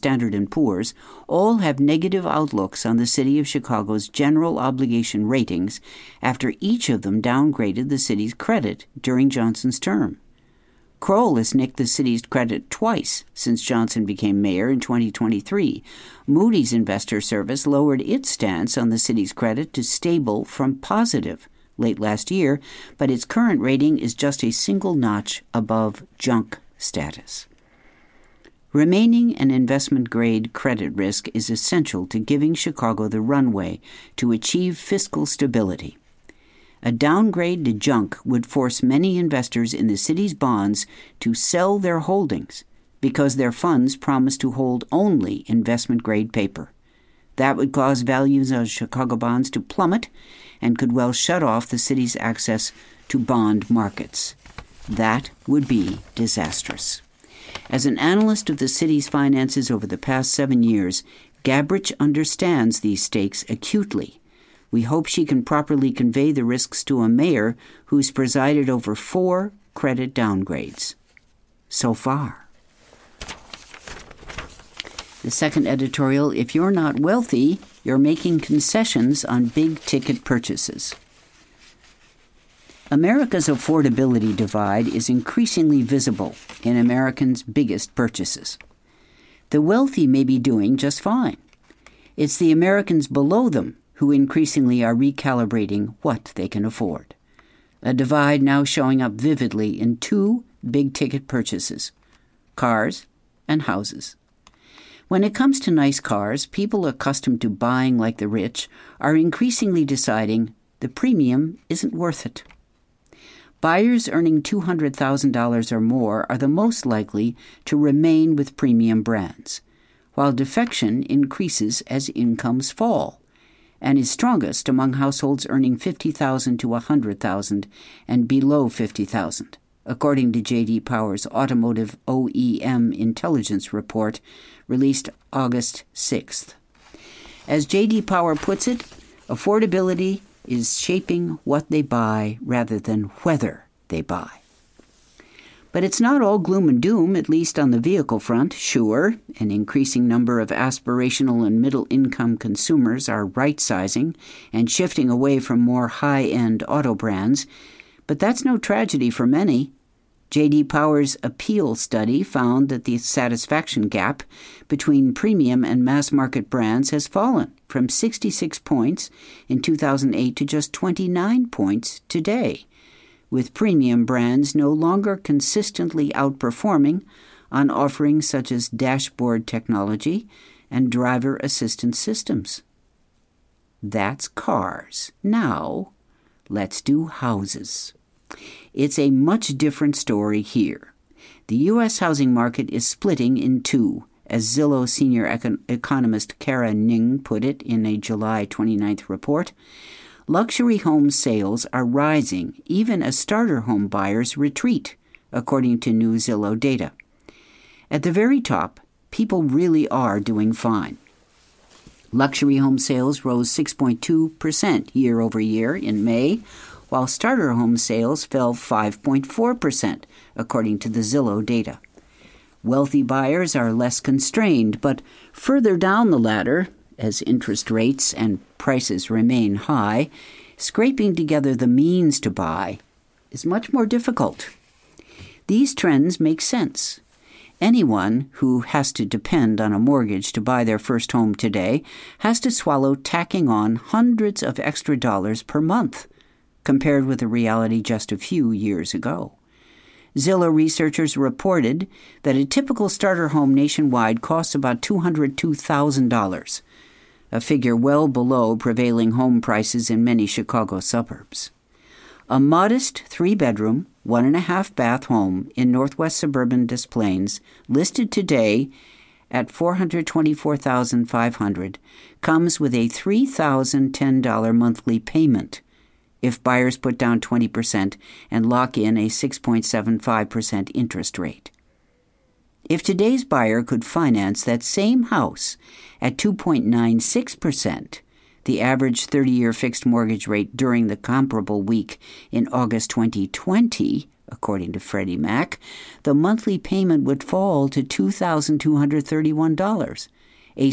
Standard & Poor's, all have negative outlooks on the City of Chicago's general obligation ratings after each of them downgraded the city's credit during Johnson's term. Kroll has nicked the city's credit twice since Johnson became mayor in 2023. Moody's Investor Service lowered its stance on the city's credit to stable from positive late last year, but its current rating is just a single notch above junk status. Remaining an investment-grade credit risk is essential to giving Chicago the runway to achieve fiscal stability. A downgrade to junk would force many investors in the city's bonds to sell their holdings because their funds promise to hold only investment-grade paper. That would cause values of Chicago bonds to plummet and could well shut off the city's access to bond markets. That would be disastrous. As an analyst of the city's finances over the past 7 years, Gabrich understands these stakes acutely. We hope she can properly convey the risks to a mayor who's presided over 4 credit downgrades so far. The second editorial, if you're not wealthy, you're making concessions on big-ticket purchases. America's affordability divide is increasingly visible in Americans' biggest purchases. The wealthy may be doing just fine. It's the Americans below them who increasingly are recalibrating what they can afford. A divide now showing up vividly in 2 big-ticket purchases: cars and houses. When it comes to nice cars, people accustomed to buying like the rich are increasingly deciding the premium isn't worth it. Buyers earning $200,000 or more are the most likely to remain with premium brands, while defection increases as incomes fall, and is strongest among households earning $50,000 to $100,000 and below $50,000, according to J.D. Power's Automotive OEM Intelligence Report, released August 6th. As J.D. Power puts it, affordability is shaping what they buy rather than whether they buy. But it's not all gloom and doom, at least on the vehicle front. Sure, an increasing number of aspirational and middle-income consumers are right-sizing and shifting away from more high-end auto brands, but that's no tragedy for many. J.D. Power's Appeal study found that the satisfaction gap between premium and mass-market brands has fallen from 66 points in 2008 to just 29 points today, with premium brands no longer consistently outperforming on offerings such as dashboard technology and driver assistance systems. That's cars. Now, let's do houses. It's a much different story here. The U.S. housing market is splitting in 2, as Zillow senior economist Kara Ning put it in a July 29th report. Luxury home sales are rising even as starter home buyers retreat, according to new Zillow data. At the very top, people really are doing fine. Luxury home sales rose 6.2% year over year in May, while starter home sales fell 5.4%, according to the Zillow data. Wealthy buyers are less constrained, but further down the ladder, as interest rates and prices remain high, scraping together the means to buy is much more difficult. These trends make sense. Anyone who has to depend on a mortgage to buy their first home today has to swallow tacking on hundreds of extra dollars per month, compared with the reality just a few years ago. Zillow researchers reported that a typical starter home nationwide costs about $202,000, a figure well below prevailing home prices in many Chicago suburbs. A modest 3-bedroom, 1.5-bath home in northwest suburban Des Plaines, listed today at $424,500, comes with a $3,010 monthly payment if buyers put down 20% and lock in a 6.75% interest rate. If today's buyer could finance that same house at 2.96%, the average 30-year fixed mortgage rate during the comparable week in August 2020, according to Freddie Mac, the monthly payment would fall to $2,231, a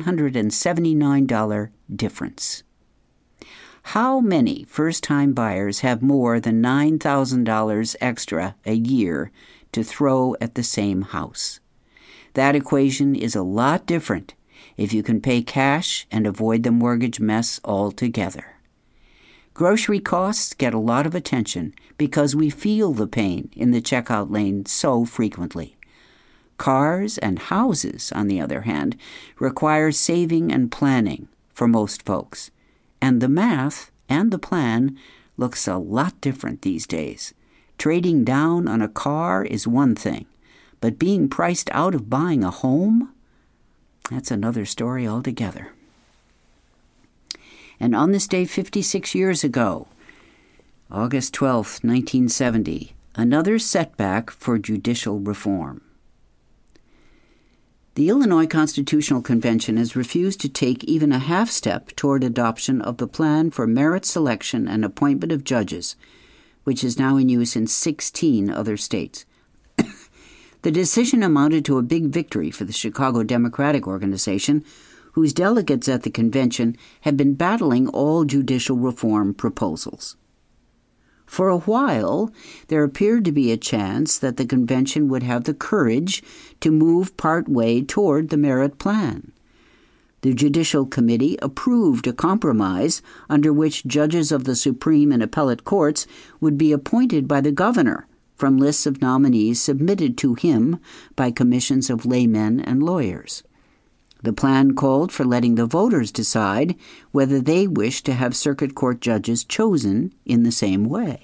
$779 difference. How many first-time buyers have more than $9,000 extra a year to throw at the same house? That equation is a lot different if you can pay cash and avoid the mortgage mess altogether. Grocery costs get a lot of attention because we feel the pain in the checkout lane so frequently. Cars and houses, on the other hand, require saving and planning for most folks. And the math and the plan looks a lot different these days. Trading down on a car is one thing, but being priced out of buying a home? That's another story altogether. And on this day 56 years ago, August 12, 1970, another setback for judicial reform. The Illinois Constitutional Convention has refused to take even a half step toward adoption of the plan for merit selection and appointment of judges, which is now in use in 16 other states. The decision amounted to a big victory for the Chicago Democratic Organization, whose delegates at the convention had been battling all judicial reform proposals. For a while, there appeared to be a chance that the convention would have the courage to move part way toward the merit plan. The Judicial Committee approved a compromise under which judges of the Supreme and Appellate Courts would be appointed by the governor from lists of nominees submitted to him by commissions of laymen and lawyers. The plan called for letting the voters decide whether they wished to have circuit court judges chosen in the same way.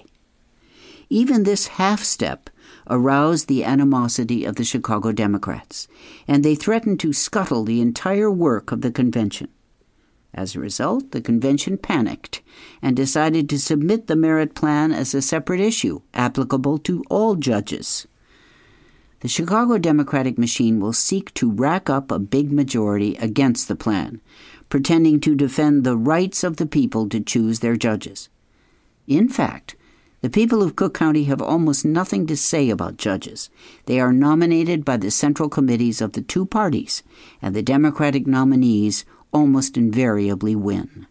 Even this half step aroused the animosity of the Chicago Democrats, and they threatened to scuttle the entire work of the convention. As a result, the convention panicked and decided to submit the merit plan as a separate issue applicable to all judges. The Chicago Democratic machine will seek to rack up a big majority against the plan, pretending to defend the rights of the people to choose their judges. In fact, the people of Cook County have almost nothing to say about judges. They are nominated by the central committees of the two parties, and the Democratic nominees almost invariably win.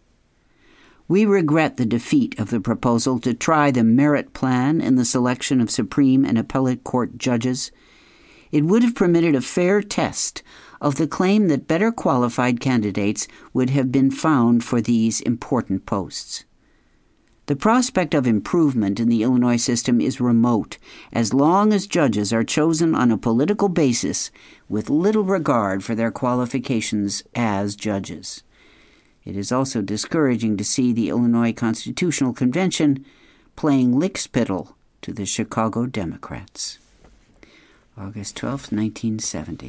We regret the defeat of the proposal to try the merit plan in the selection of Supreme and Appellate Court judges. It would have permitted a fair test of the claim that better qualified candidates would have been found for these important posts. The prospect of improvement in the Illinois system is remote as long as judges are chosen on a political basis with little regard for their qualifications as judges. It is also discouraging to see the Illinois Constitutional Convention playing lickspittle to the Chicago Democrats. August 12th, 1970.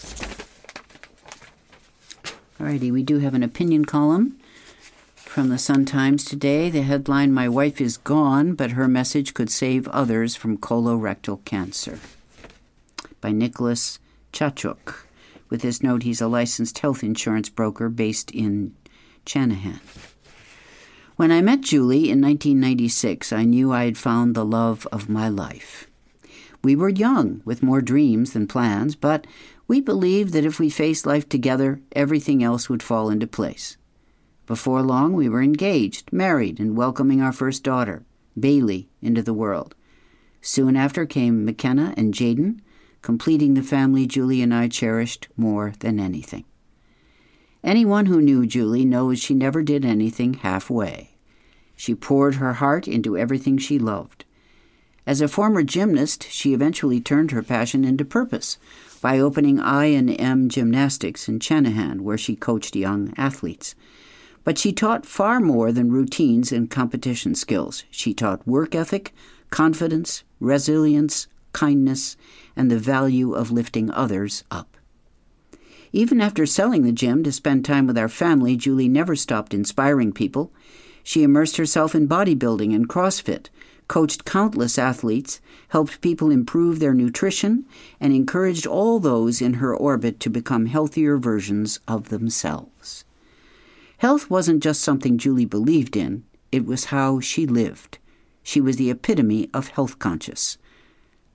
Alrighty, we do have an opinion column from the Sun-Times today. The headline, "My wife is gone, but her message could save others from colorectal cancer," by Nicholas Chachuk. With this note, he's a licensed health insurance broker based in Channahon. When I met Julie in 1996, I knew I had found the love of my life. We were young, with more dreams than plans, but we believed that if we faced life together, everything else would fall into place. Before long, we were engaged, married, and welcoming our first daughter, Bailey, into the world. Soon after came McKenna and Jaden, completing the family Julie and I cherished more than anything. Anyone who knew Julie knows she never did anything halfway. She poured her heart into everything she loved. As a former gymnast, she eventually turned her passion into purpose by opening I&M Gymnastics in Channahon, where she coached young athletes. But she taught far more than routines and competition skills. She taught work ethic, confidence, resilience, kindness, and the value of lifting others up. Even after selling the gym to spend time with our family, Julie never stopped inspiring people. She immersed herself in bodybuilding and CrossFit, coached countless athletes, helped people improve their nutrition, and encouraged all those in her orbit to become healthier versions of themselves. Health wasn't just something Julie believed in, it was how she lived. She was the epitome of health conscious,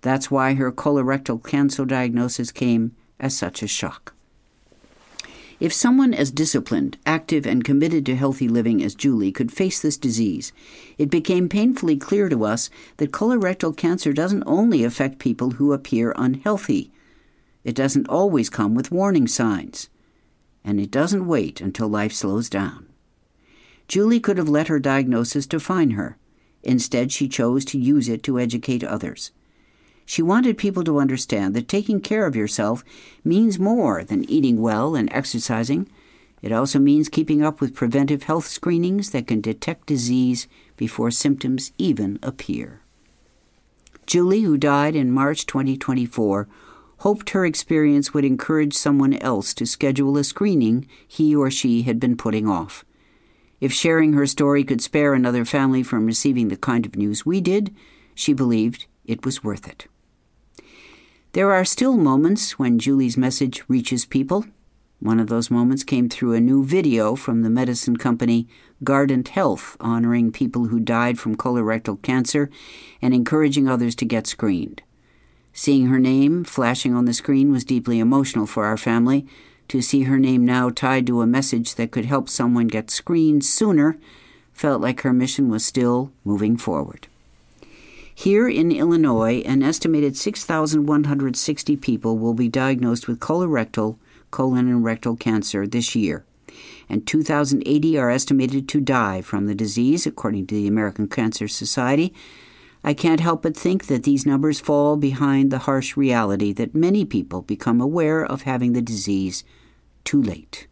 That's why her colorectal cancer diagnosis came as such a shock. If someone as disciplined, active, and committed to healthy living as Julie could face this disease, it became painfully clear to us that colorectal cancer doesn't only affect people who appear unhealthy. It doesn't always come with warning signs. And it doesn't wait until life slows down. Julie could have let her diagnosis define her. Instead, she chose to use it to educate others. She wanted people to understand that taking care of yourself means more than eating well and exercising. It also means keeping up with preventive health screenings that can detect disease before symptoms even appear. Julie, who died in March 2024, hoped her experience would encourage someone else to schedule a screening he or she had been putting off. If sharing her story could spare another family from receiving the kind of news we did, she believed it was worth it. There are still moments when Julie's message reaches people. One of those moments came through a new video from the medicine company Guardant Health, honoring people who died from colorectal cancer and encouraging others to get screened. Seeing her name flashing on the screen was deeply emotional for our family. To see her name now tied to a message that could help someone get screened sooner felt like her mission was still moving forward. Here in Illinois, an estimated 6,160 people will be diagnosed with colorectal, colon, and rectal cancer this year, and 2,080 are estimated to die from the disease, according to the American Cancer Society. I can't help but think that these numbers fall behind the harsh reality that many people become aware of having the disease too late.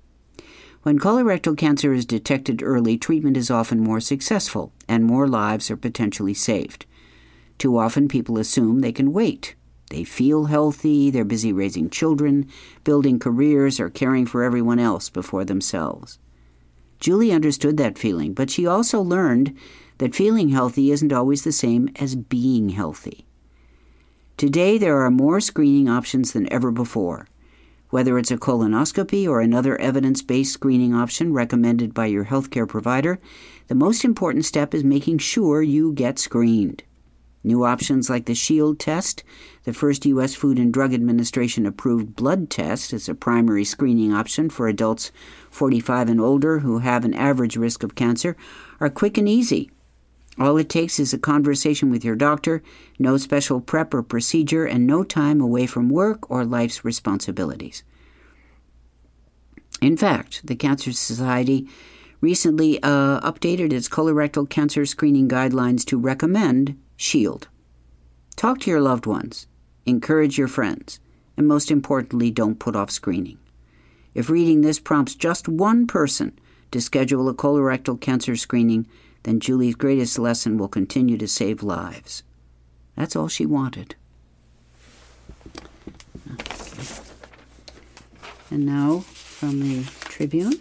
When colorectal cancer is detected early, treatment is often more successful and more lives are potentially saved. Too often people assume they can wait. They feel healthy, they're busy raising children, building careers, or caring for everyone else before themselves. Julie understood that feeling, but she also learned that feeling healthy isn't always the same as being healthy. Today, there are more screening options than ever before. Whether it's a colonoscopy or another evidence-based screening option recommended by your healthcare provider, the most important step is making sure you get screened. New options like the Shield test, the first U.S. Food and Drug Administration approved blood test as a primary screening option for adults 45 and older who have an average risk of cancer, are quick and easy. All it takes is a conversation with your doctor, no special prep or procedure, and no time away from work or life's responsibilities. In fact, the Cancer Society recently updated its colorectal cancer screening guidelines to recommend Shield. Talk to your loved ones, encourage your friends, and most importantly, don't put off screening. If reading this prompts just one person to schedule a colorectal cancer screening, then Julie's greatest lesson will continue to save lives. That's all she wanted. And now, from the Tribune,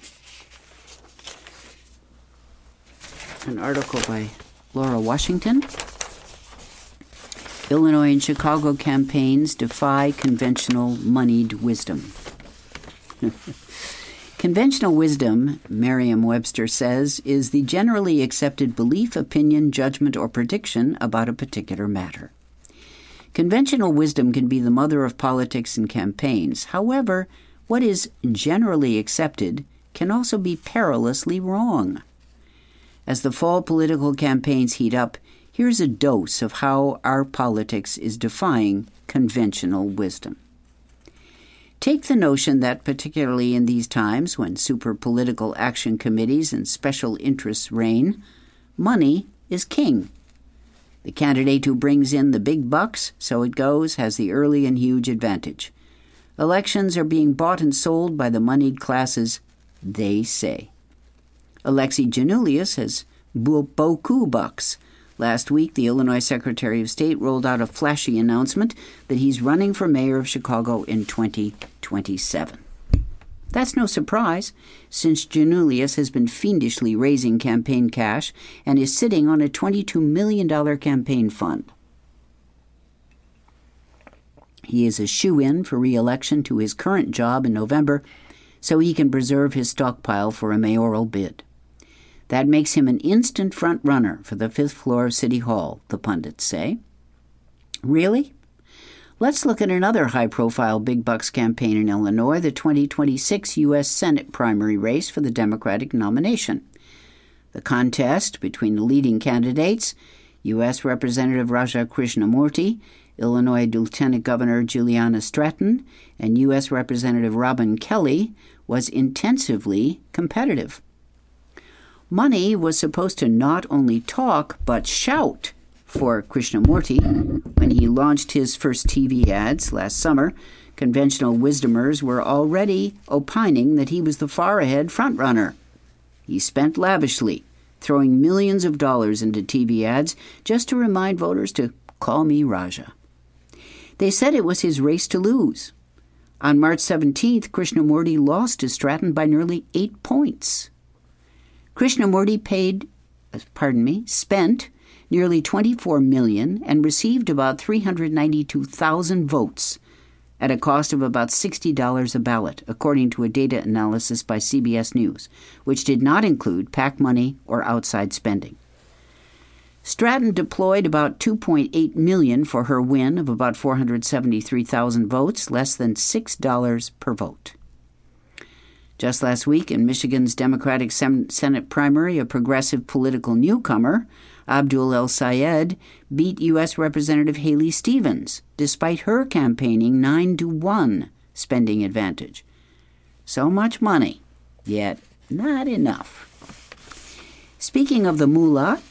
an article by Laura Washington. Illinois and Chicago campaigns defy conventional moneyed wisdom. Conventional wisdom, Merriam-Webster says, is the generally accepted belief, opinion, judgment, or prediction about a particular matter. Conventional wisdom can be the mother of politics and campaigns. However, what is generally accepted can also be perilously wrong. As the fall political campaigns heat up, here's a dose of how our politics is defying conventional wisdom. Take the notion that, particularly in these times when super political action committees and special interests reign, money is king. The candidate who brings in the big bucks, so it goes, has the early and huge advantage. Elections are being bought and sold by the moneyed classes, they say. Alexei Giannoulias has beaucoup bucks. Last week, the Illinois Secretary of State rolled out a flashy announcement that he's running for mayor of Chicago in 2027. That's no surprise, since Giannoulias has been fiendishly raising campaign cash and is sitting on a $22 million campaign fund. He is a shoo-in for re-election to his current job in November, so he can preserve his stockpile for a mayoral bid. That makes him an instant front runner for the fifth floor of City Hall, the pundits say. Really? Let's look at another high-profile big bucks campaign in Illinois, the 2026 U.S. Senate primary race for the Democratic nomination. The contest between the leading candidates, U.S. Representative Raja Krishnamurti, Illinois Lieutenant Governor Juliana Stratton, and U.S. Representative Robin Kelly, was intensively competitive. Money was supposed to not only talk, but shout for Krishnamurti. When he launched his first TV ads last summer, conventional wisdomers were already opining that he was the far-ahead frontrunner. He spent lavishly, throwing millions of dollars into TV ads just to remind voters to call me Raja. They said it was his race to lose. On March 17th, Krishnamurti lost to Stratton by nearly 8 points. Krishnamurti spent nearly $24 million and received about 392,000 votes at a cost of about $60 a ballot, according to a data analysis by CBS News, which did not include PAC money or outside spending. Stratton deployed about $2.8 million for her win of about 473,000 votes, less than $6 per vote. Just last week, in Michigan's Democratic Senate primary, a progressive political newcomer, Abdul El-Sayed, beat U.S. Representative Haley Stevens, despite her campaigning 9-1 spending advantage. So much money, yet not enough. Speaking of the moolah,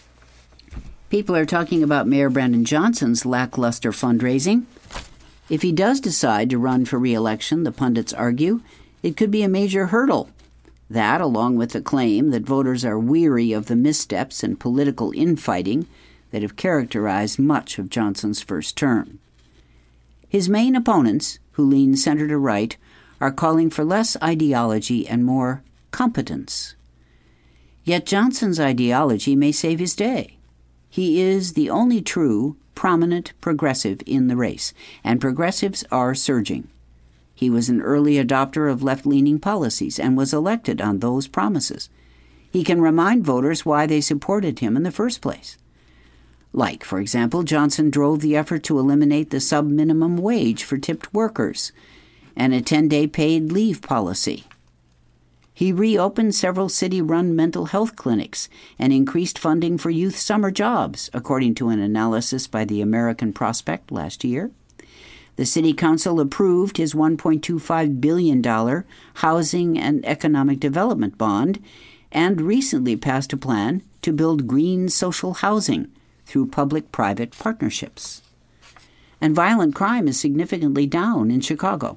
people are talking about Mayor Brandon Johnson's lackluster fundraising. If he does decide to run for re-election, the pundits argue, it could be a major hurdle. That, along with the claim that voters are weary of the missteps and political infighting that have characterized much of Johnson's first term. His main opponents, who lean center to right, are calling for less ideology and more competence. Yet Johnson's ideology may save his day. He is the only true, prominent progressive in the race, and progressives are surging. He was an early adopter of left-leaning policies and was elected on those promises. He can remind voters why they supported him in the first place. Like, for example, Johnson drove the effort to eliminate the sub-minimum wage for tipped workers and a 10-day paid leave policy. He reopened several city-run mental health clinics and increased funding for youth summer jobs, according to an analysis by the American Prospect last year. The City Council approved his $1.25 billion housing and economic development bond and recently passed a plan to build green social housing through public-private partnerships. And violent crime is significantly down in Chicago.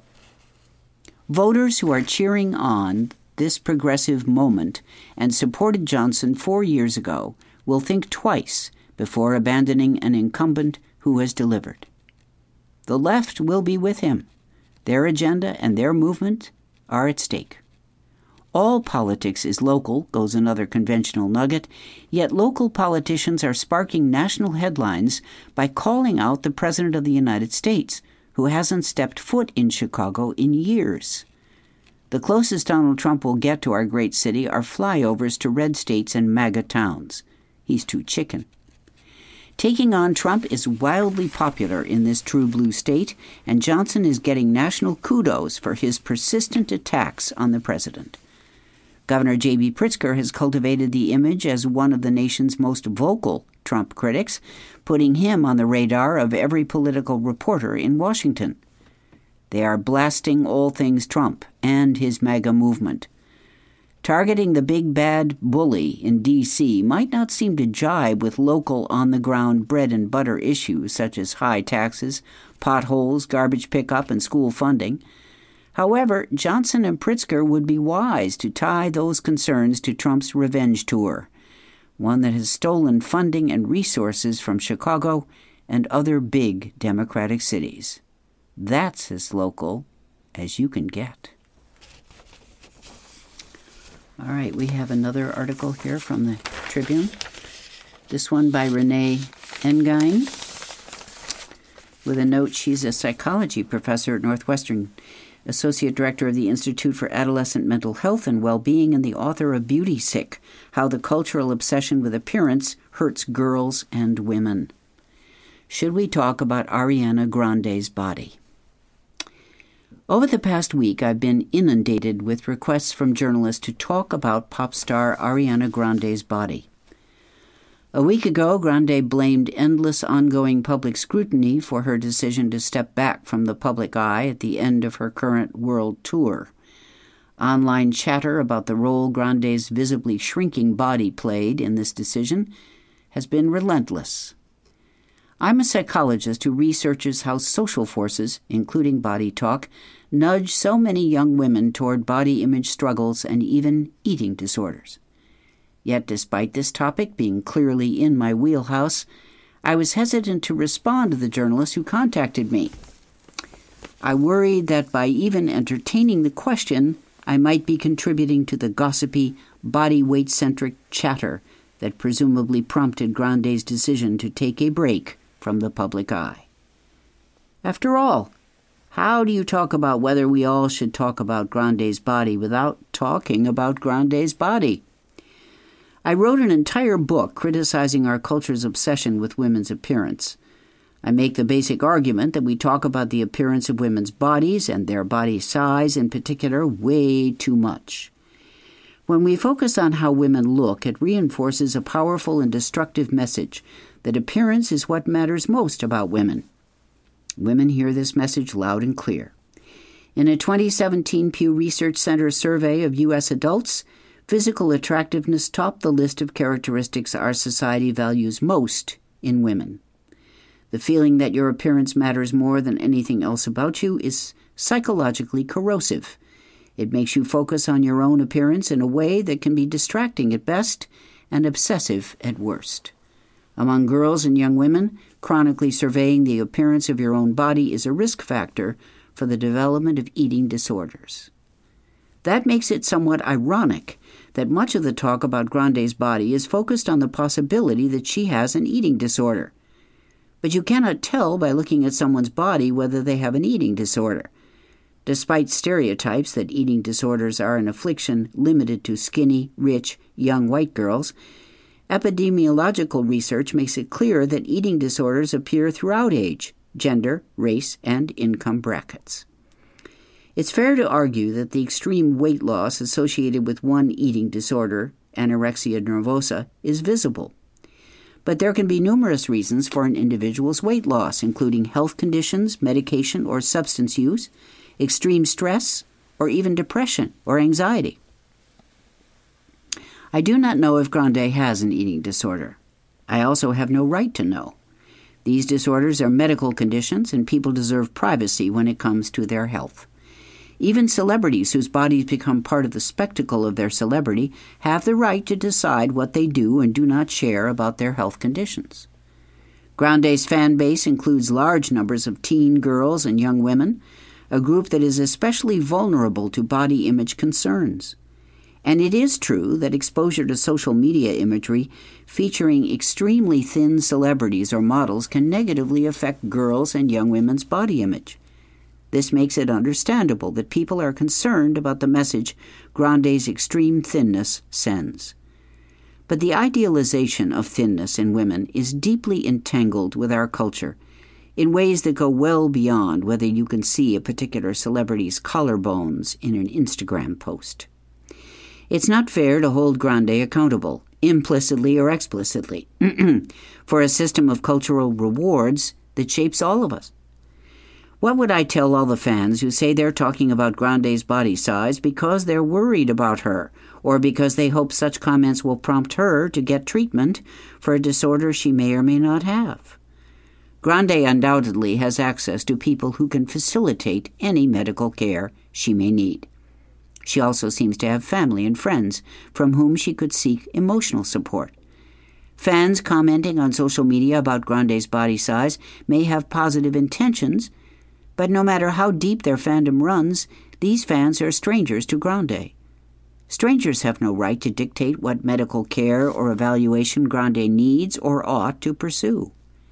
Voters who are cheering on this progressive moment and supported Johnson 4 years ago will think twice before abandoning an incumbent who has delivered. The left will be with him. Their agenda and their movement are at stake. All politics is local, goes another conventional nugget, yet local politicians are sparking national headlines by calling out the President of the United States, who hasn't stepped foot in Chicago in years. The closest Donald Trump will get to our great city are flyovers to red states and MAGA towns. He's too chicken. Taking on Trump is wildly popular in this true blue state, and Johnson is getting national kudos for his persistent attacks on the president. Governor J.B. Pritzker has cultivated the image as one of the nation's most vocal Trump critics, putting him on the radar of every political reporter in Washington. They are blasting all things Trump and his MAGA movement. Targeting the big bad bully in D.C. might not seem to jibe with local on-the-ground bread-and-butter issues such as high taxes, potholes, garbage pickup, and school funding. However, Johnson and Pritzker would be wise to tie those concerns to Trump's revenge tour, one that has stolen funding and resources from Chicago and other big Democratic cities. That's as local as you can get. All right, we have another article here from the Tribune. This one by Renee Engine, with a note. She's a psychology professor at Northwestern, associate director of the Institute for Adolescent Mental Health and Well-Being, and the author of Beauty Sick, How the Cultural Obsession with Appearance Hurts Girls and Women. should we talk about Ariana Grande's body? Over the past week, I've been inundated with requests from journalists to talk about pop star Ariana Grande's body. A week ago, Grande blamed endless ongoing public scrutiny for her decision to step back from the public eye at the end of her current world tour. Online chatter about the role Grande's visibly shrinking body played in this decision has been relentless. I'm a psychologist who researches how social forces, including body talk, nudge so many young women toward body image struggles and even eating disorders. Yet despite this topic being clearly in my wheelhouse, I was hesitant to respond to the journalist who contacted me. I worried that by even entertaining the question, I might be contributing to the gossipy, body weight-centric chatter that presumably prompted Grande's decision to take a break from the public eye. After all, how do you talk about whether we all should talk about Grande's body without talking about Grande's body? I wrote an entire book criticizing our culture's obsession with women's appearance. I make the basic argument that we talk about the appearance of women's bodies and their body size in particular way too much. When we focus on how women look, it reinforces a powerful and destructive message that appearance is what matters most about women. Women hear this message loud and clear. In a 2017 Pew Research Center survey of U.S. adults, physical attractiveness topped the list of characteristics our society values most in women. The feeling that your appearance matters more than anything else about you is psychologically corrosive. It makes you focus on your own appearance in a way that can be distracting at best and obsessive at worst. Among girls and young women, chronically surveying the appearance of your own body is a risk factor for the development of eating disorders. That makes it somewhat ironic that much of the talk about Grande's body is focused on the possibility that she has an eating disorder. But you cannot tell by looking at someone's body whether they have an eating disorder. Despite stereotypes that eating disorders are an affliction limited to skinny, rich, young white girls, epidemiological research makes it clear that eating disorders appear throughout age, gender, race, and income brackets. It's fair to argue that the extreme weight loss associated with one eating disorder, anorexia nervosa, is visible. But there can be numerous reasons for an individual's weight loss, including health conditions, medication or substance use, extreme stress, or even depression or anxiety. I do not know if Grande has an eating disorder. I also have no right to know. These disorders are medical conditions, and people deserve privacy when it comes to their health. Even celebrities whose bodies become part of the spectacle of their celebrity have the right to decide what they do and do not share about their health conditions. Grande's fan base includes large numbers of teen girls and young women, a group that is especially vulnerable to body image concerns. And it is true that exposure to social media imagery featuring extremely thin celebrities or models can negatively affect girls' and young women's body image. This makes it understandable that people are concerned about the message Grande's extreme thinness sends. But the idealization of thinness in women is deeply entangled with our culture in ways that go well beyond whether you can see a particular celebrity's collarbones in an Instagram post. It's not fair to hold Grande accountable, implicitly or explicitly, for a system of cultural rewards that shapes all of us. What would I tell all the fans who say they're talking about Grande's body size because they're worried about her, or because they hope such comments will prompt her to get treatment for a disorder she may or may not have? Grande undoubtedly has access to people who can facilitate any medical care she may need. She also seems to have family and friends from whom she could seek emotional support. Fans commenting on social media about Grande's body size may have positive intentions, but no matter how deep their fandom runs, these fans are strangers to Grande. Strangers have no right to dictate what medical care or evaluation Grande needs or ought to pursue.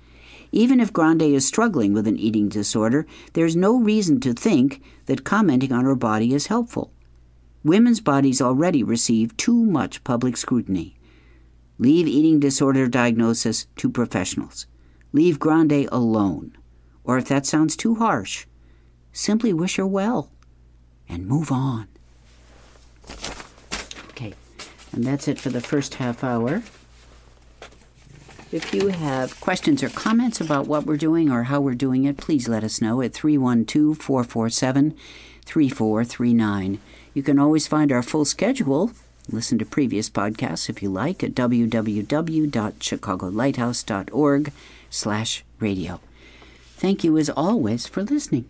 Even if Grande is struggling with an eating disorder, there's no reason to think that commenting on her body is helpful. Women's bodies already receive too much public scrutiny. Leave eating disorder diagnosis to professionals. Leave Grande alone. Or if that sounds too harsh, simply wish her well and move on. Okay, and that's it for the first half hour. If you have questions or comments about what we're doing or how we're doing it, please let us know at 312-447-3439. You can always find our full schedule, listen to previous podcasts if you like, at www.chicagolighthouse.org/radio. Thank you as always for listening.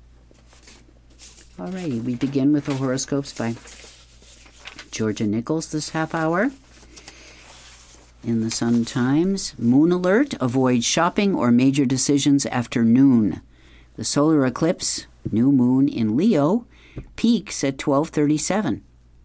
All righty, we begin with the horoscopes by Georgia Nichols this half hour. In the Sun Times, moon alert, avoid shopping or major decisions after noon. The solar eclipse, new moon in Leo, peaks at 12:37.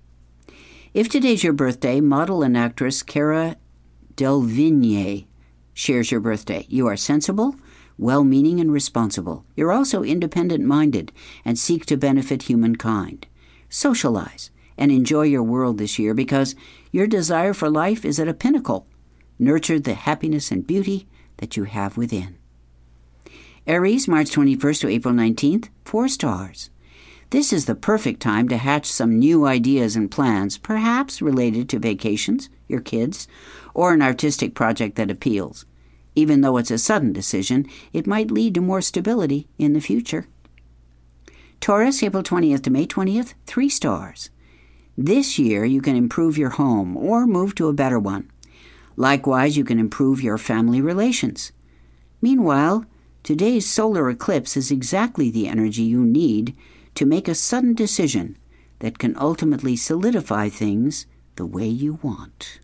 If today's your birthday, model and actress Cara Delevingne shares your birthday. You are sensible, well-meaning, and responsible. You're also independent-minded and seek to benefit humankind. Socialize and enjoy your world this year because your desire for life is at a pinnacle. Nurture the happiness and beauty that you have within. Aries, March 21st to April 19th, 4 stars. This is the perfect time to hatch some new ideas and plans, perhaps related to vacations, your kids, or an artistic project that appeals. Even though it's a sudden decision, it might lead to more stability in the future. Taurus, April 20th to May 20th, 3 stars. This year you can improve your home or move to a better one. Likewise, you can improve your family relations. Meanwhile, today's solar eclipse is exactly the energy you need to make a sudden decision that can ultimately solidify things the way you want.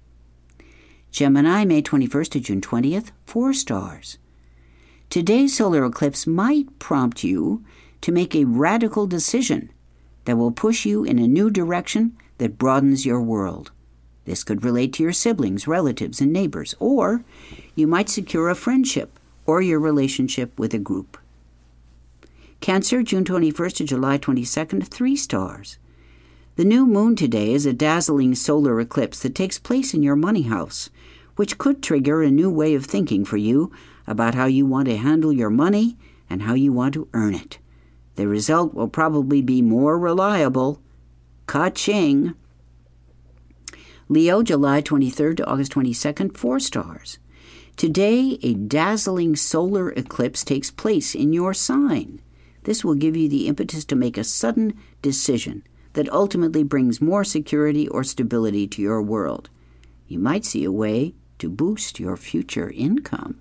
Gemini, May 21st to June 20th, 4 stars. Today's solar eclipse might prompt you to make a radical decision that will push you in a new direction that broadens your world. This could relate to your siblings, relatives, and neighbors, or you might secure a friendship or your relationship with a group. Cancer, June 21st to July 22nd, 3 stars. The new moon today is a dazzling solar eclipse that takes place in your money house, which could trigger a new way of thinking for you about how you want to handle your money and how you want to earn it. The result will probably be more reliable. Ka-ching! Leo, July 23rd to August 22nd, 4 stars. Today, a dazzling solar eclipse takes place in your sign. This will give you the impetus to make a sudden decision that ultimately brings more security or stability to your world. You might see a way to boost your future income.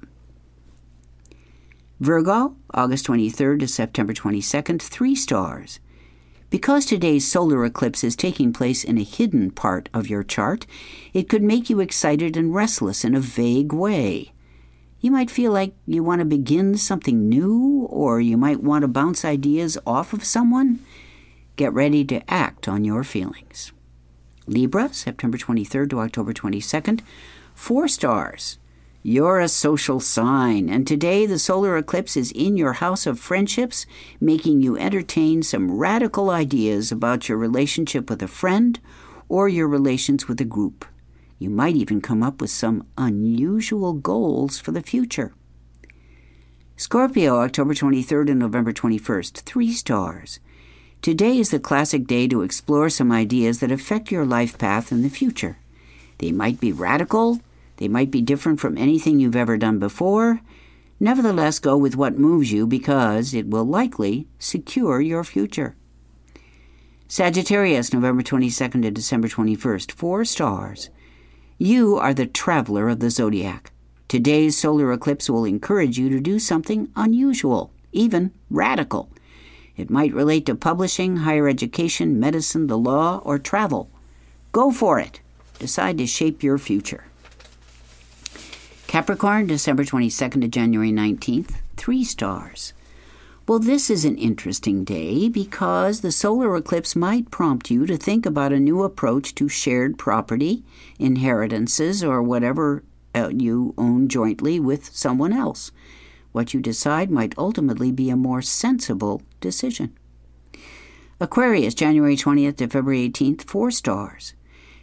Virgo, August 23rd to September 22nd, 3 stars. Because today's solar eclipse is taking place in a hidden part of your chart, it could make you excited and restless in a vague way. You might feel like you want to begin something new, or you might want to bounce ideas off of someone. Get ready to act on your feelings. Libra, September 23rd to October 22nd, 4 stars. You're a social sign, and today the solar eclipse is in your house of friendships, making you entertain some radical ideas about your relationship with a friend or your relations with a group. You might even come up with some unusual goals for the future. Scorpio, October 23rd and November 21st, 3 stars. Today is the classic day to explore some ideas that affect your life path in the future. They might be radical. They might be different from anything you've ever done before. Nevertheless, go with what moves you because it will likely secure your future. Sagittarius, November 22nd to December 21st, 4 stars. You are the traveler of the zodiac. Today's solar eclipse will encourage you to do something unusual, even radical. It might relate to publishing, higher education, medicine, the law, or travel. Go for it. Decide to shape your future. Capricorn, December 22nd to January 19th, 3 stars. Well, this is an interesting day because the solar eclipse might prompt you to think about a new approach to shared property, inheritances, or whatever you own jointly with someone else. What you decide might ultimately be a more sensible decision. Aquarius, January 20th to February 18th, 4 stars.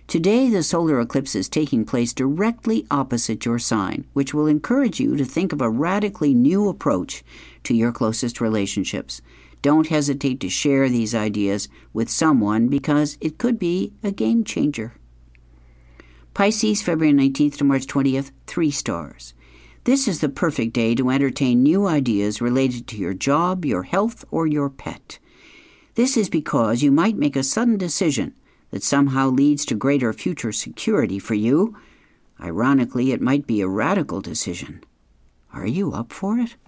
Today, the solar eclipse is taking place directly opposite your sign, which will encourage you to think of a radically new approach to your closest relationships. Don't hesitate to share these ideas with someone because it could be a game changer. Pisces, February 19th to March 20th, 3 stars. This is the perfect day to entertain new ideas related to your job, your health, or your pet. This is because you might make a sudden decision that somehow leads to greater future security for you. Ironically, it might be a radical decision. Are you up for it?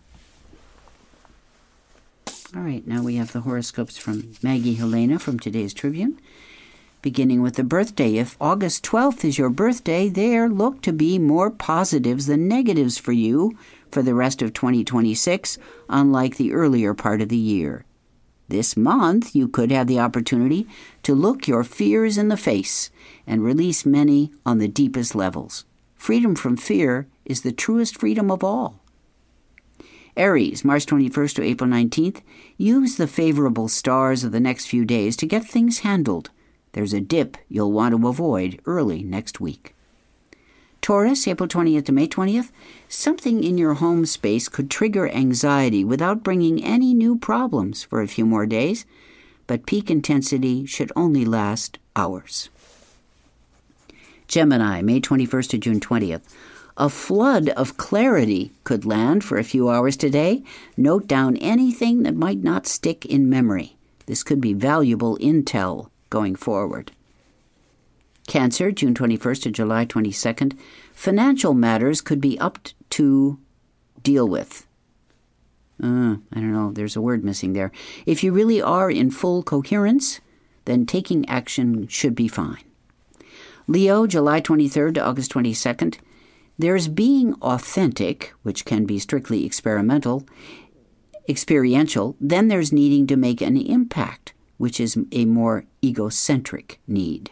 All right, now we have the horoscopes from Maggie Helena from today's Tribune. Beginning with the birthday, if August 12th is your birthday, there look to be more positives than negatives for you for the rest of 2026, unlike the earlier part of the year. This month, you could have the opportunity to look your fears in the face and release many on the deepest levels. Freedom from fear is the truest freedom of all. Aries, March 21st to April 19th, use the favorable stars of the next few days to get things handled. There's a dip you'll want to avoid early next week. Taurus, April 20th to May 20th, something in your home space could trigger anxiety without bringing any new problems for a few more days, but peak intensity should only last hours. Gemini, May 21st to June 20th. A flood of clarity could land for a few hours today. Note down anything that might not stick in memory. This could be valuable intel going forward. Cancer, June 21st to July 22nd. Financial matters could be up to deal with. I don't know, there's a word missing there. If you really are in full coherence, then taking action should be fine. Leo, July 23rd to August 22nd. There's being authentic, which can be strictly experiential. Then there's needing to make an impact, which is a more egocentric need.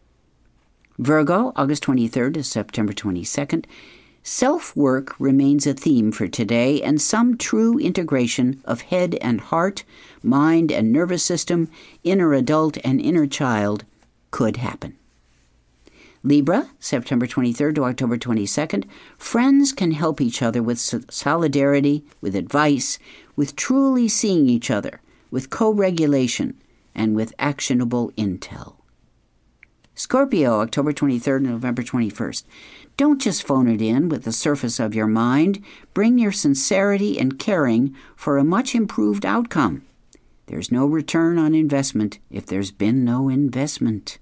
Virgo, August 23rd to September 22nd. Self-work remains a theme for today, and some true integration of head and heart, mind and nervous system, inner adult and inner child could happen. Libra, September 23rd to October 22nd. Friends can help each other with solidarity, with advice, with truly seeing each other, with co-regulation, and with actionable intel. Scorpio, October 23rd and November 21st. Don't just phone it in with the surface of your mind. Bring your sincerity and caring for a much improved outcome. There's no return on investment if there's been no investment.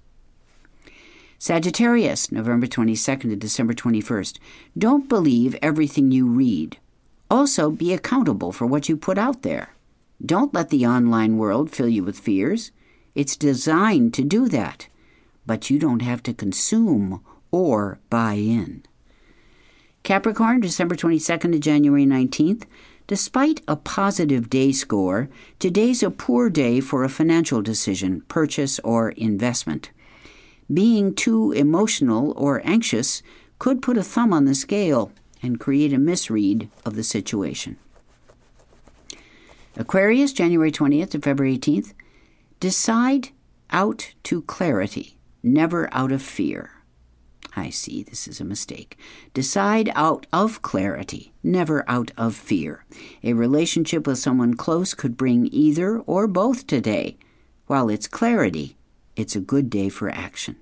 Sagittarius, November 22nd to December 21st. Don't believe everything you read. Also, be accountable for what you put out there. Don't let the online world fill you with fears. It's designed to do that, but you don't have to consume or buy in. Capricorn, December 22nd to January 19th. Despite a positive day score, today's a poor day for a financial decision, purchase, or investment. Being too emotional or anxious could put a thumb on the scale and create a misread of the situation. Aquarius, January 20th to February 18th. Decide out to clarity, never out of fear. I see, this is a mistake. Decide out of clarity, never out of fear. A relationship with someone close could bring either or both today. While it's clarity, it's a good day for action.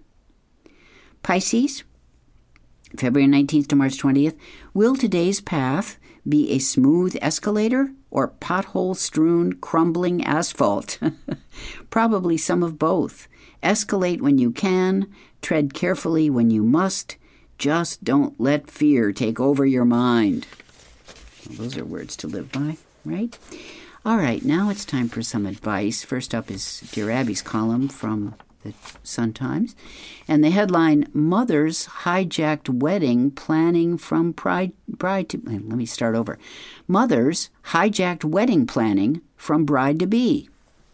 Pisces, February 19th to March 20th. Will today's path be a smooth escalator or pothole-strewn, crumbling asphalt? Probably some of both. Escalate when you can, tread carefully when you must. Just don't let fear take over your mind. Well, those are words to live by, right? All right, now it's time for some advice. First up is Dear Abby's column from the Sun-Times. And the headline, Mother's Hijacked Wedding Planning from Bride to... Let me start over. Mother's Hijacked Wedding Planning from Bride to Be.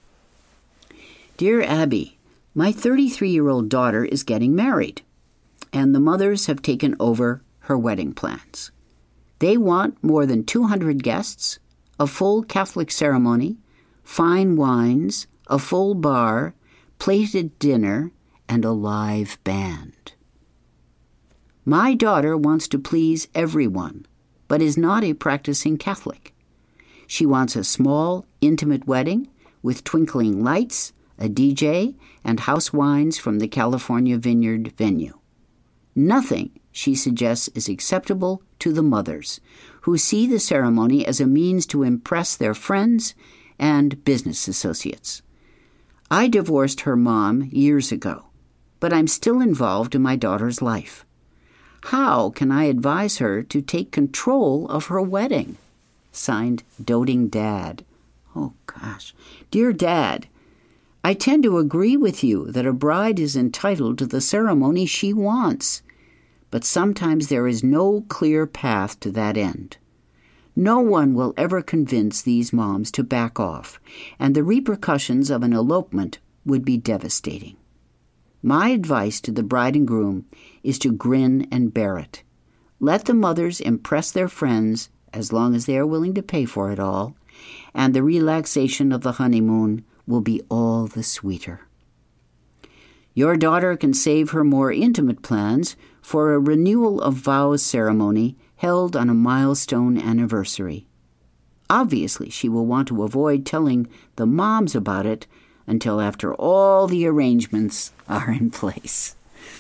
Dear Abby, my 33-year-old daughter is getting married, and the mothers have taken over her wedding plans. They want more than 200 guests, a full Catholic ceremony, fine wines, a full bar, plated dinner, and a live band. My daughter wants to please everyone, but is not a practicing Catholic. She wants a small, intimate wedding with twinkling lights, a DJ, and house wines from the California Vineyard venue. Nothing, she suggests, is acceptable to the mothers, who see the ceremony as a means to impress their friends and business associates. I divorced her mom years ago, but I'm still involved in my daughter's life. How can I advise her to take control of her wedding? Signed, Doting Dad. Oh, gosh. Dear Dad, I tend to agree with you that a bride is entitled to the ceremony she wants, but sometimes there is no clear path to that end. No one will ever convince these moms to back off, and the repercussions of an elopement would be devastating. My advice to the bride and groom is to grin and bear it. Let the mothers impress their friends as long as they are willing to pay for it all, and the relaxation of the honeymoon will be all the sweeter. Your daughter can save her more intimate plans for a renewal of vows ceremony held on a milestone anniversary. Obviously, she will want to avoid telling the moms about it until after all the arrangements are in place.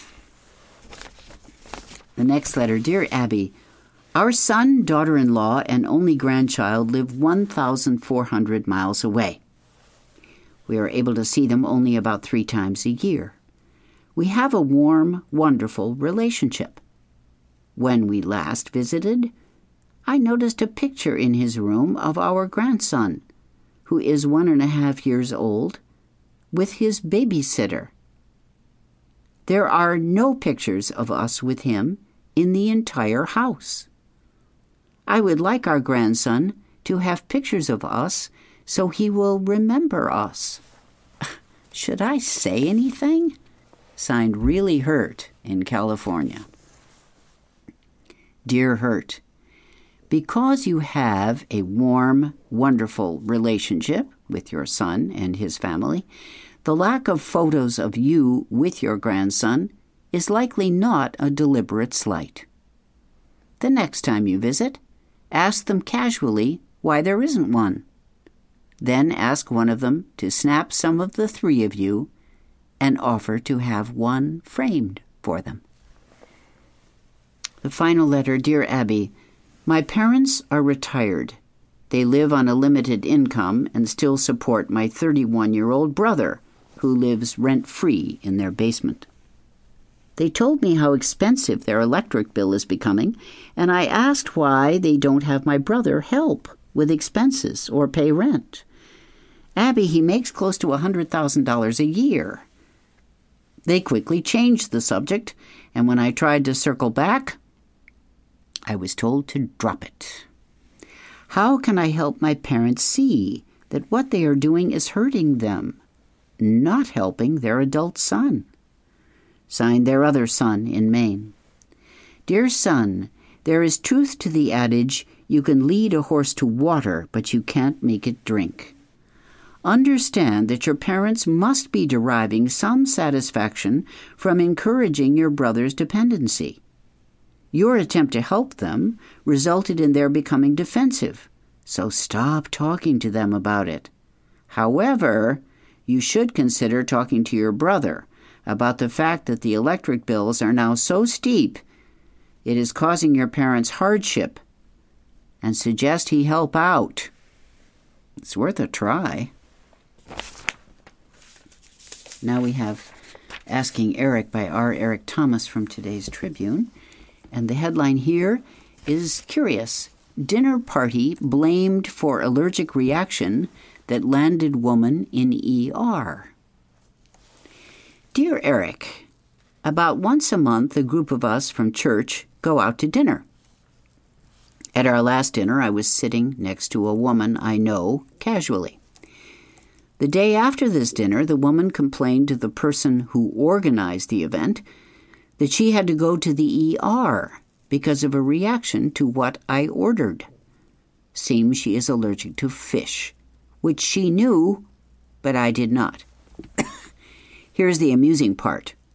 The next letter. Dear Abby, our son, daughter-in-law, and only grandchild live 1,400 miles away. We are able to see them only about 3 times a year. We have a warm, wonderful relationship. When we last visited, I noticed a picture in his room of our grandson, who is 1.5 years old, with his babysitter. There are no pictures of us with him in the entire house. I would like our grandson to have pictures of us so he will remember us. Should I say anything? Signed, Really Hurt in California. Dear Hurt, because you have a warm, wonderful relationship with your son and his family, the lack of photos of you with your grandson is likely not a deliberate slight. The next time you visit, ask them casually why there isn't one. Then ask one of them to snap some of the 3 of you and offer to have one framed for them. The final letter. Dear Abby, my parents are retired. They live on a limited income and still support my 31-year-old brother, who lives rent-free in their basement. They told me how expensive their electric bill is becoming, and I asked why they don't have my brother help with expenses or pay rent. Abby, he makes close to $100,000 a year. They quickly changed the subject, and when I tried to circle back, I was told to drop it. How can I help my parents see that what they are doing is hurting them, not helping their adult son? Signed, Their Other Son in Maine. Dear son, there is truth to the adage, you can lead a horse to water, but you can't make it drink. Understand that your parents must be deriving some satisfaction from encouraging your brother's dependency. Your attempt to help them resulted in their becoming defensive, so stop talking to them about it. However, you should consider talking to your brother about the fact that the electric bills are now so steep it is causing your parents hardship, and suggest he help out. It's worth a try. Now we have Asking Eric by R. Eric Thomas from today's Tribune. And the headline here is curious. Dinner party blamed for allergic reaction that landed woman in ER. Dear Eric, about once a month a group of us from church go out to dinner. At our last dinner, I was sitting next to a woman I know casually. The day after this dinner, the woman complained to the person who organized the event that she had to go to the ER because of a reaction to what I ordered. Seems she is allergic to fish, which she knew, but I did not. Here's the amusing part.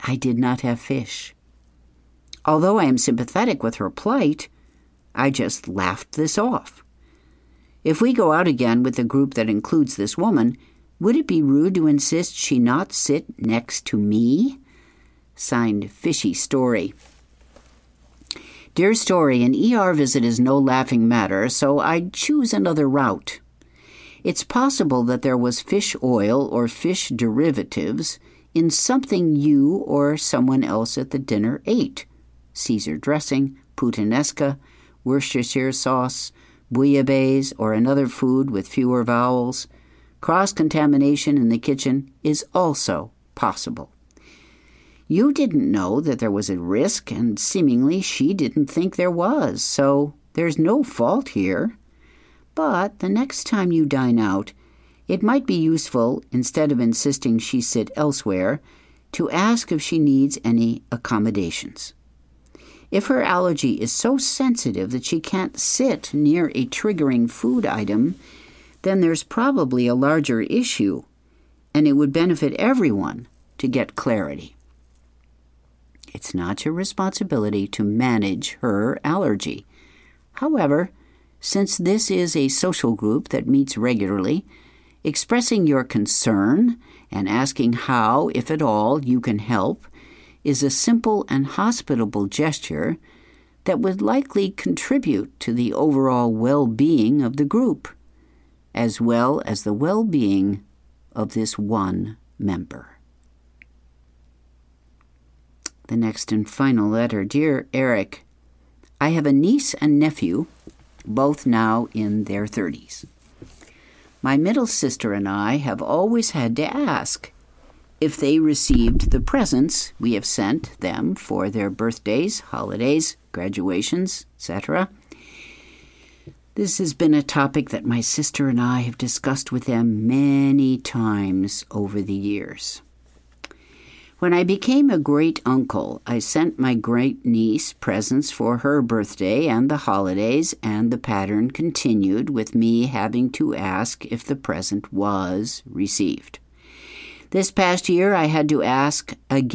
I did not have fish. Although I am sympathetic with her plight, I just laughed this off. If we go out again with the group that includes this woman, would it be rude to insist she not sit next to me? Signed, Fishy Story. Dear Story, an ER visit is no laughing matter, so I'd choose another route. It's possible that there was fish oil or fish derivatives in something you or someone else at the dinner ate. Caesar dressing, puttanesca, Worcestershire sauce, bouillabaisse, or another food with fewer vowels. Cross-contamination in the kitchen is also possible. You didn't know that there was a risk, and seemingly she didn't think there was, so there's no fault here. But the next time you dine out, it might be useful, instead of insisting she sit elsewhere, to ask if she needs any accommodations. If her allergy is so sensitive that she can't sit near a triggering food item, then there's probably a larger issue, and it would benefit everyone to get clarity. It's not your responsibility to manage her allergy. However, since this is a social group that meets regularly, expressing your concern and asking how, if at all, you can help is a simple and hospitable gesture that would likely contribute to the overall well-being of the group, as well as the well-being of this one member. The next and final letter. Dear Eric, I have a niece and nephew, both now in their 30s. My middle sister and I have always had to ask if they received the presents we have sent them for their birthdays, holidays, graduations, etc. This has been a topic that my sister and I have discussed with them many times over the years. When I became a great uncle, I sent my great niece presents for her birthday and the holidays, and the pattern continued with me having to ask if the present was received. This past year, I had to ask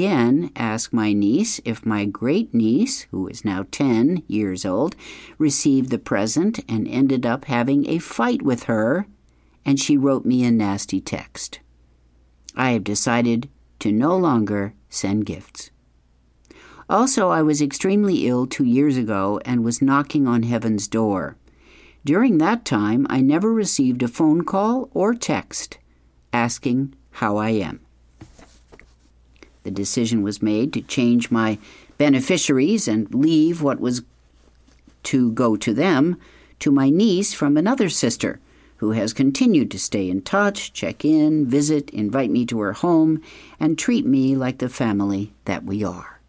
my niece if my great-niece, who is now 10 years old, received the present, and ended up having a fight with her, and she wrote me a nasty text. I have decided to no longer send gifts. Also, I was extremely ill 2 years ago and was knocking on heaven's door. During that time, I never received a phone call or text asking how I am. The decision was made to change my beneficiaries and leave what was to go to them to my niece from another sister, who has continued to stay in touch, check in, visit, invite me to her home, and treat me like the family that we are.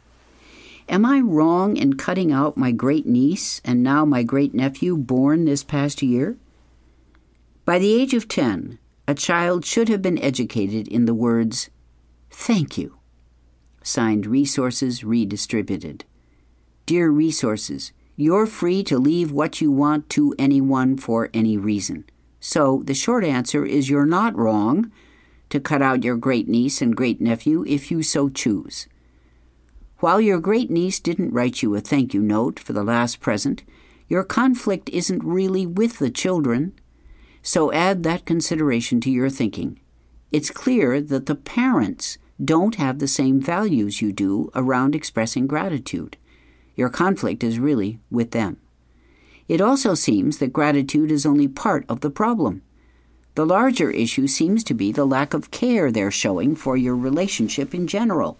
Am I wrong in cutting out my great-niece and now my great-nephew born this past year? By the age of 10, a child should have been educated in the words, "Thank you." Signed, Resources Redistributed. Dear Resources, you're free to leave what you want to anyone for any reason. So the short answer is you're not wrong to cut out your great-niece and great-nephew if you so choose. While your great-niece didn't write you a thank you note for the last present, your conflict isn't really with the children. So add that consideration to your thinking. It's clear that the parents don't have the same values you do around expressing gratitude. Your conflict is really with them. It also seems that gratitude is only part of the problem. The larger issue seems to be the lack of care they're showing for your relationship in general.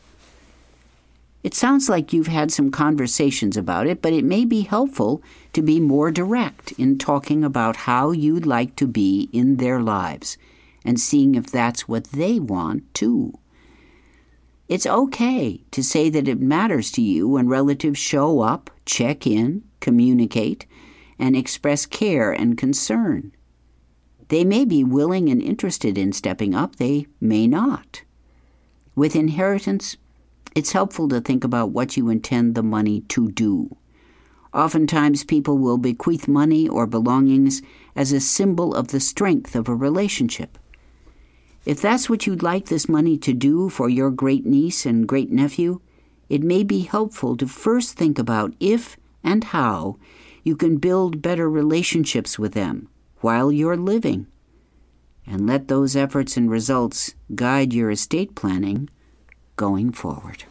It sounds like you've had some conversations about it, but it may be helpful to be more direct in talking about how you'd like to be in their lives and seeing if that's what they want too. It's okay to say that it matters to you when relatives show up, check in, communicate, and express care and concern. They may be willing and interested in stepping up, they may not. With inheritance, it's helpful to think about what you intend the money to do. Oftentimes, people will bequeath money or belongings as a symbol of the strength of a relationship. If that's what you'd like this money to do for your great-niece and great-nephew, it may be helpful to first think about if and how you can build better relationships with them while you're living, and let those efforts and results guide your estate planning going forward.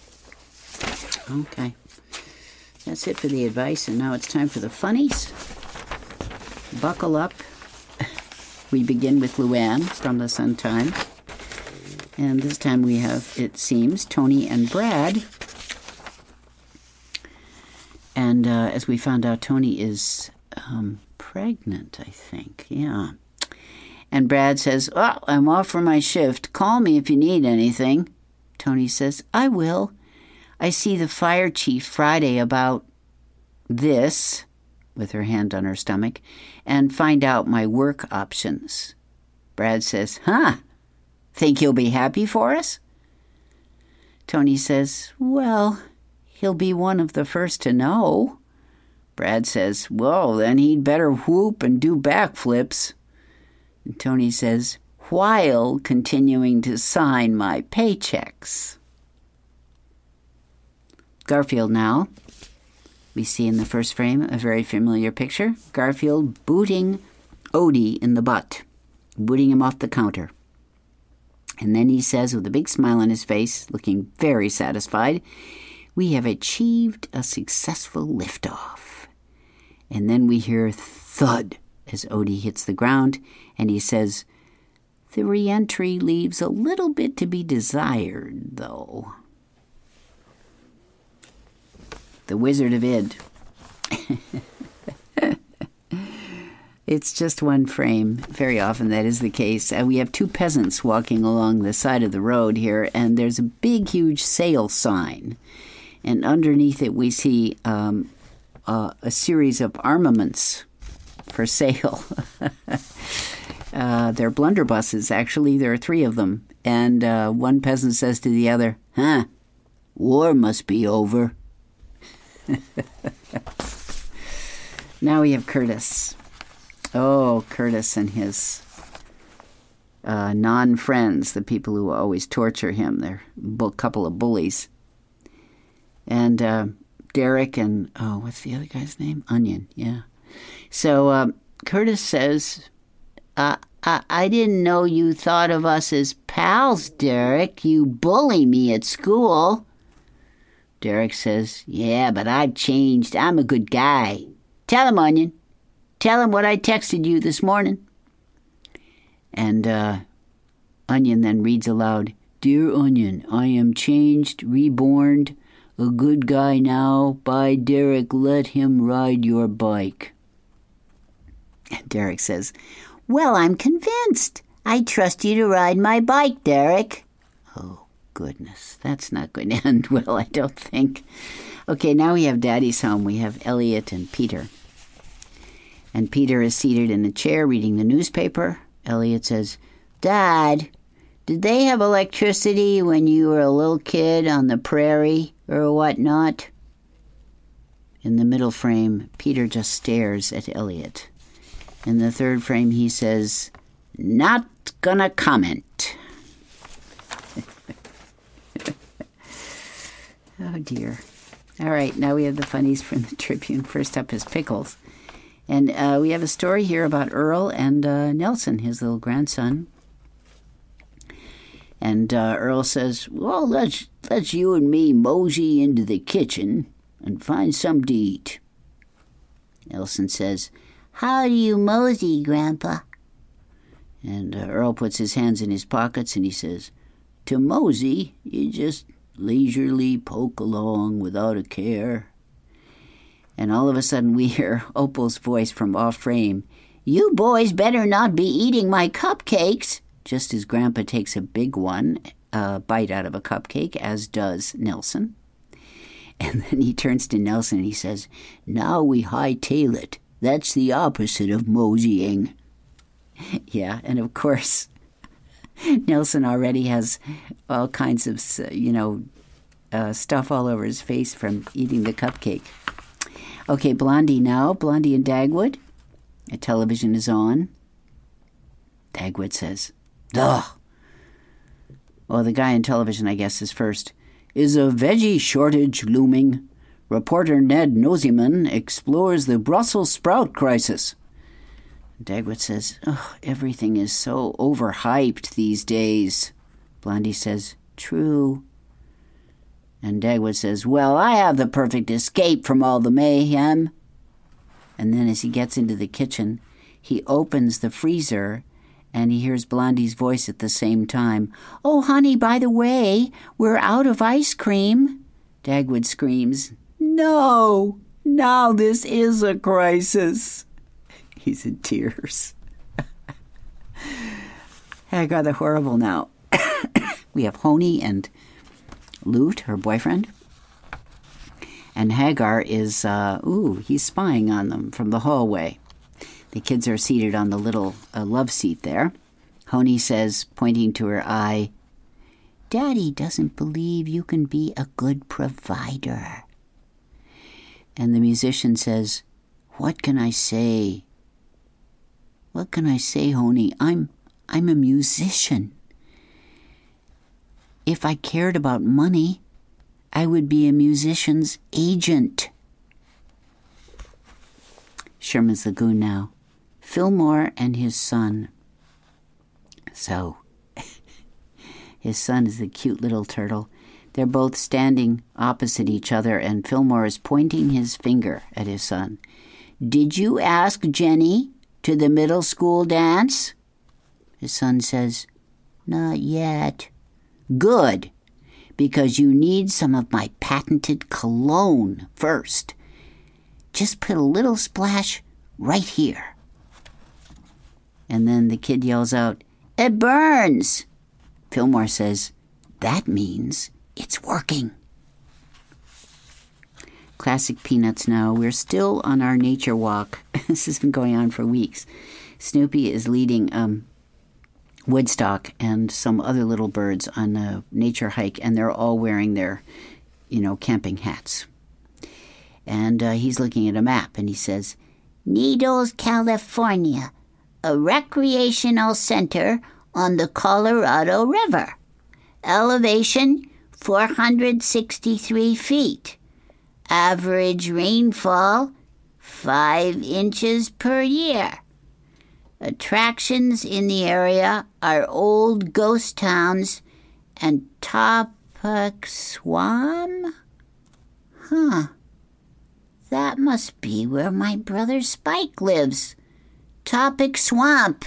Okay, that's it for the advice, and now it's time for the funnies. Buckle up. We begin with Luann from the Sun-Times, and this time we have, it seems, Tony and Brad. And as we found out, Tony is pregnant, I think. Yeah. And Brad says, "Oh, I'm off for my shift. Call me if you need anything." Tony says, "I will. I see the fire chief Friday about this," with her hand on her stomach, "and find out my work options." Brad says, "Huh? Think he'll be happy for us?" Tony says, "Well, he'll be one of the first to know." Brad says, "Well, then he'd better whoop and do backflips." And Tony says, "While continuing to sign my paychecks." Garfield now. We see in the first frame a very familiar picture. Garfield booting Odie in the butt, booting him off the counter. And then he says, with a big smile on his face, looking very satisfied, "We have achieved a successful liftoff." And then we hear thud as Odie hits the ground, and he says, "The re-entry leaves a little bit to be desired, though." The Wizard of Id. It's just one frame. Very often that is the case. We have two peasants walking along the side of the road here, and there's a big, huge sale sign. And underneath it we see a series of armaments for sale. They're blunderbusses, actually. There are 3 of them. And one peasant says to the other, "Huh, war must be over." Now we have Curtis. Oh, Curtis and his non-friends, the people who always torture him. They're a couple of bullies. And Derek and, what's the other guy's name? Onion, yeah. So Curtis says, I didn't know you thought of us as pals, Derek. You bully me at school." Derek says, "Yeah, but I've changed. I'm a good guy. Tell him, Onion. Tell him what I texted you this morning." And Onion then reads aloud, "Dear Onion, I am changed, reborn, a good guy now. By Derek, let him ride your bike." And Derek says, "Well, I'm convinced. I trust you to ride my bike, Derek." Oh, goodness, that's not going to end well, I don't think. Okay, now we have Daddy's home. We have Elliot and Peter. And Peter is seated in a chair reading the newspaper. Elliot says, "Dad, did they have electricity when you were a little kid on the prairie or whatnot?" In the middle frame, Peter just stares at Elliot. In the third frame, he says, "Not gonna comment." Oh, dear. All right, now we have the funnies from the Tribune. First up is Pickles. And we have a story here about Earl and Nelson, his little grandson. And Earl says, "Well, let's you and me mosey into the kitchen and find something to eat." Nelson says, "How do you mosey, Grandpa?" And Earl puts his hands in his pockets and he says, "To mosey, you just leisurely poke along without a care." And all of a sudden we hear Opal's voice from off frame, "You boys better not be eating my cupcakes," just as Grandpa takes a big one, bite out of a cupcake, as does Nelson. And then he turns to Nelson and he says, "Now we hightail it. That's the opposite of moseying." Yeah, and of course, Nelson already has all kinds of, stuff all over his face from eating the cupcake. Okay, Blondie now. Blondie and Dagwood. The television is on. Dagwood says, "Ugh, Well, the guy on television, I guess, is first. Is a veggie shortage looming? Reporter Ned Noseman explores the Brussels sprout crisis. Dagwood says, oh, everything is so overhyped these days. Blondie says, true. And Dagwood says, well, I have the perfect escape from all the mayhem. And then as he gets into the kitchen, he opens the freezer and he hears Blondie's voice at the same time. Oh, honey, by the way, we're out of ice cream. Dagwood screams, no, now this is a crisis. He's in tears. Hagar the Horrible now. We have Honey and Lute, her boyfriend. And Hagar is, he's spying on them from the hallway. The kids are seated on the little love seat there. Honey says, pointing to her eye, Daddy doesn't believe you can be a good provider. And the musician says, what can I say? What can I say, Honey? I'm a musician. If I cared about money, I would be a musician's agent. Sherman's Lagoon now. Fillmore and his son. So, his son is the cute little turtle. They're both standing opposite each other, and Fillmore is pointing his finger at his son. Did you ask Jenny to the middle school dance? His son says, not yet. Good, because you need some of my patented cologne first. Just put a little splash right here. And then the kid yells out, it burns. Fillmore says, that means it's working. Classic Peanuts now. We're still on our nature walk. This has been going on for weeks. Snoopy is leading Woodstock and some other little birds on a nature hike, and they're all wearing their, camping hats. And he's looking at a map, and he says, Needles, California, a recreational center on the Colorado River. Elevation, 463 feet. Average rainfall, 5 inches per year. Attractions in the area are old ghost towns and Topic Swamp? That must be where my brother Spike lives. Topic Swamp.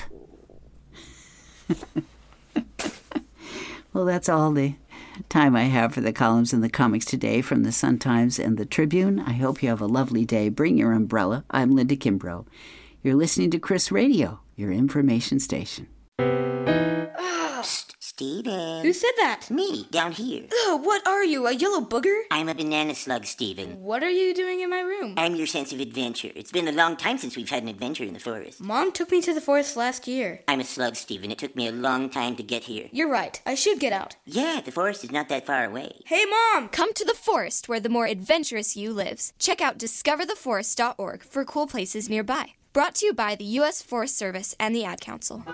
Well, that's all the time I have for the columns and the comics today from the Sun-Times and the Tribune. I hope you have a lovely day. Bring your umbrella. I'm Linda Kimbrough. You're listening to Chris Radio, your information station. Psst, Steven. Who said that? Me, down here. Ugh, what are you, a yellow booger? I'm a banana slug, Steven. What are you doing in my room? I'm your sense of adventure. It's been a long time since we've had an adventure in the forest. Mom took me to the forest last year. I'm a slug, Steven. It took me a long time to get here. You're right. I should get out. Yeah, the forest is not that far away. Hey, Mom! Come to the forest where the more adventurous you lives. Check out discovertheforest.org for cool places nearby. Brought to you by the U.S. Forest Service and the Ad Council.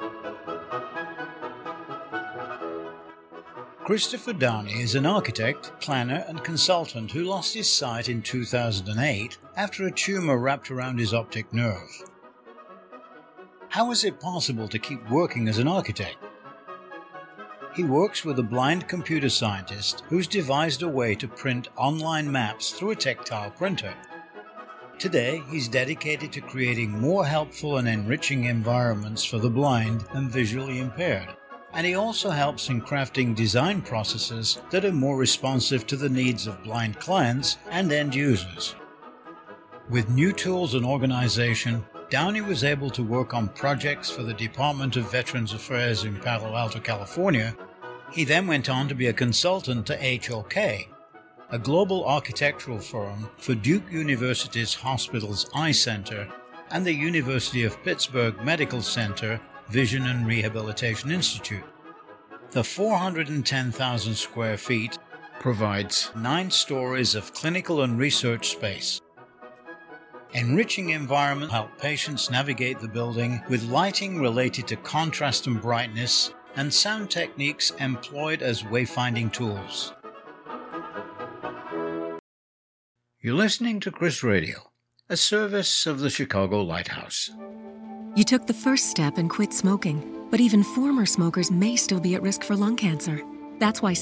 Christopher Downey is an architect, planner, and consultant who lost his sight in 2008 after a tumor wrapped around his optic nerve. How is it possible to keep working as an architect? He works with a blind computer scientist who's devised a way to print online maps through a tactile printer. Today, he's dedicated to creating more helpful and enriching environments for the blind and visually impaired. And he also helps in crafting design processes that are more responsive to the needs of blind clients and end users. With new tools and organization, Downey was able to work on projects for the Department of Veterans Affairs in Palo Alto, California. He then went on to be a consultant to HOK, a global architectural firm for Duke University's Hospitals Eye Center and the University of Pittsburgh Medical Center Vision and Rehabilitation Institute. The 410,000 square feet provides 9 stories of clinical and research space. Enriching environment help patients navigate the building with lighting related to contrast and brightness and sound techniques employed as wayfinding tools. You're listening to Chris Radio, a service of the Chicago Lighthouse. You took the first step and quit smoking, but even former smokers may still be at risk for lung cancer. That's why